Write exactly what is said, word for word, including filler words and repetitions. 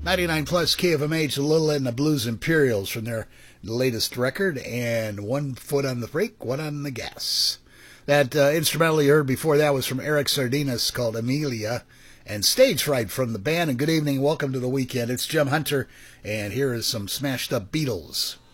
ninety-nine plus K F M H, Little and the Blues Imperials from their latest record, and One Foot on the Brake, One on the Gas. That uh, instrumental you heard before that was from Eric Sardinas, called Amelia, and Stage Fright from the band. And good evening, welcome to the weekend. It's Jim Hunter, and here is some smashed up Beatles.